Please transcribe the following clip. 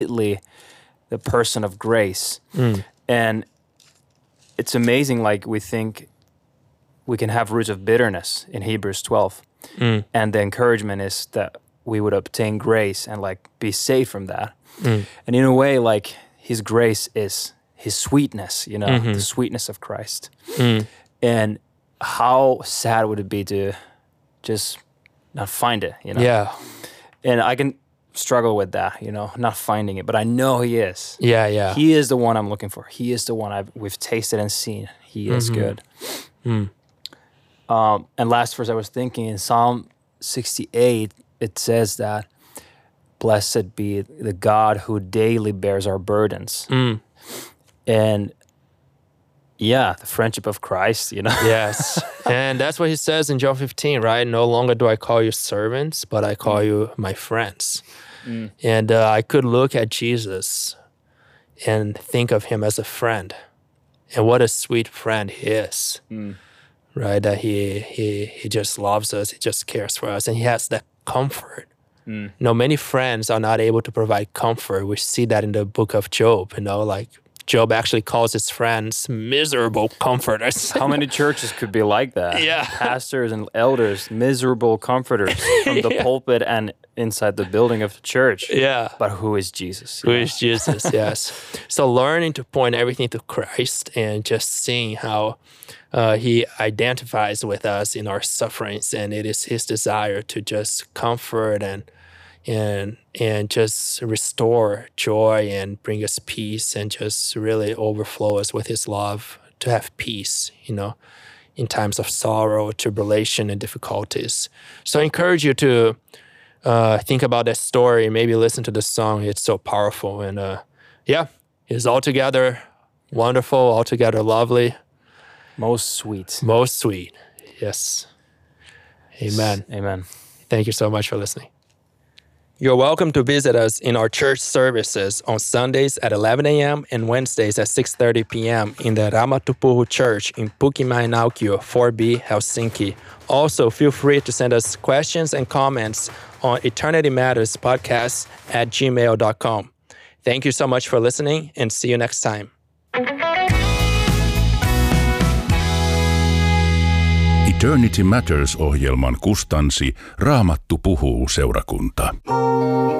the person of grace. And it's amazing, like we think we can have roots of bitterness in Hebrews 12. And the encouragement is that we would obtain grace and like be saved from that. And in a way, like his grace is his sweetness, you know, the sweetness of Christ. And how sad would it be to just not find it, you know? Yeah. And I can struggle with that, you know, not finding it, but I know he is. Yeah. He is the one I'm looking for. He is the one we've tasted and seen. He is good. And last verse I was thinking in Psalm 68, it says that blessed be the God who daily bears our burdens. And yeah, the friendship of Christ, you know. Yes. And that's what he says in John 15, right? No longer do I call you servants, but I call you my friends. And I could look at Jesus and think of him as a friend. And what a sweet friend he is, right? That he just loves us, he just cares for us, and he has that comfort. You know, many friends are not able to provide comfort. We see that in the book of Job, you know, like Job actually calls his friends miserable comforters. How many churches could be like that? Yeah. Pastors and elders, miserable comforters from the pulpit and inside the building of the church. Yeah. But who is Jesus? Who is Jesus, yes. So learning to point everything to Christ and just seeing how he identifies with us in our sufferings, and it is his desire to just comfort and just restore joy and bring us peace and just really overflow us with his love to have peace, you know, in times of sorrow, tribulation, and difficulties. So I encourage you to think about that story, maybe listen to the song. It's so powerful. And it's altogether wonderful, altogether lovely. Most sweet. Most sweet. Yes. Amen. Amen. Thank you so much for listening. You're welcome to visit us in our church services on Sundays at 11 a.m. and Wednesdays at 6:30 p.m. in the Raamattupuhu Church in Pukimäenaukio 4B, Helsinki. Also, feel free to send us questions and comments on Eternity Matters podcast at gmail.com. Thank you so much for listening, and see you next time. Eternity Matters -ohjelman kustansi Raamattu puhuu -seurakunta.